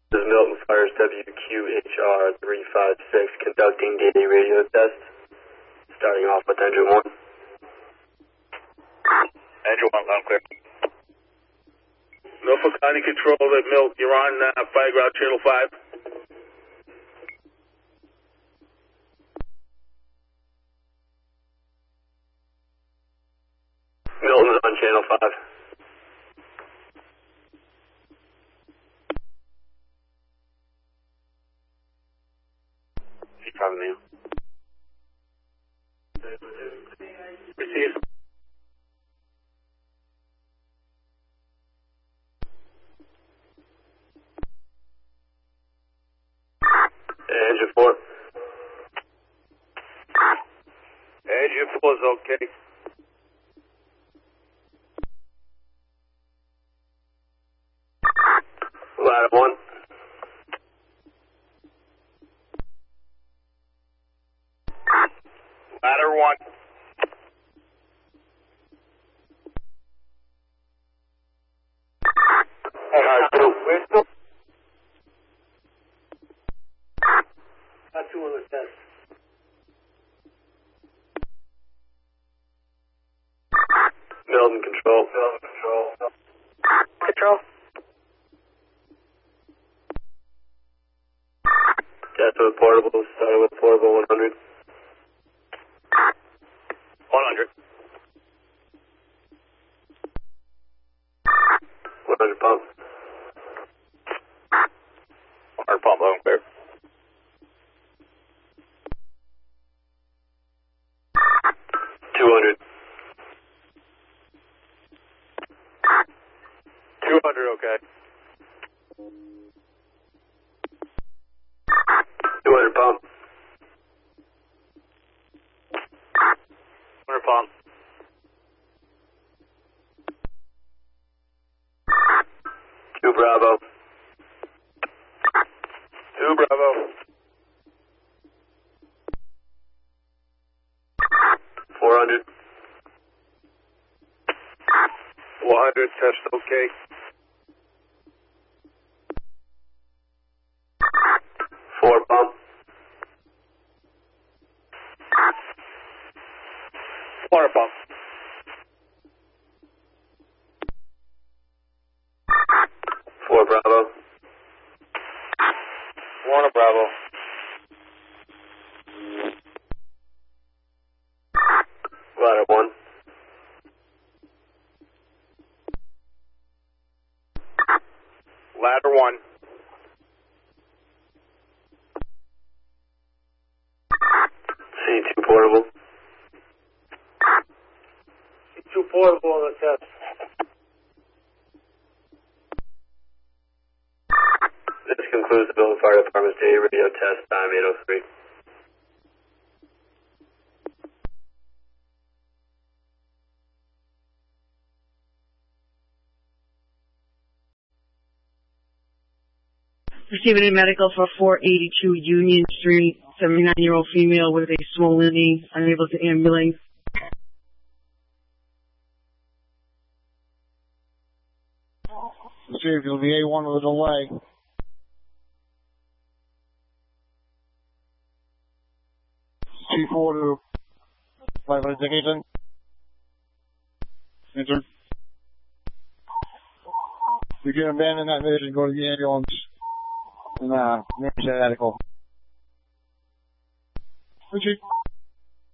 This is Milton Fires WQHR 356 conducting daily radio test. Starting off with engine 1. Engine 1, loud and clear. Norfolk County Control at Milt. You're on Fire Ground Channel 5. Milton is on Channel 5. C5 now. Receive. Engine 4. Engine 4 is okay. Ladder 1. Ladder 1. Ladder 2. Got 2 on the test. Milton Control. Control. Test with portable, starting with portable 100. 100. 100 pump. 100 pump, low and clear. 200. 200, okay. 200 pump. 100 pump. 2 Bravo. 2 Bravo. 400. 400, test okay. 4 pump. 400 pump. 4 Bravo. 100 Bravo. Ladder 1. Ladder 1. C2 portable. C2 portable on the test. This concludes the Milton Fire Department's daily radio test, time 8:03. Receiving a medical for 482 Union Street, 79-year-old female with a swollen knee, unable to ambulate. See if you'll be A1 with a delay. C4 to 500 Dickinson. Enter. You can abandon that mission, go to the ambulance, and manage that article. Okay.